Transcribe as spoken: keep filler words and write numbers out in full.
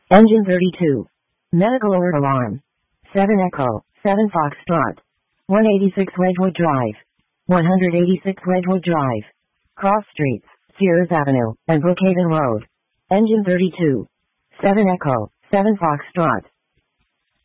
Engine thirty-two. Medical alert alarm. seven Echo, seven Foxtrot. one eighty-six Wedgwood Drive. one eighty-six Wedgwood Drive. Cross Streets, Sears Avenue, and Brookhaven Road. Engine thirty-two. seven Echo, seven Foxtrot.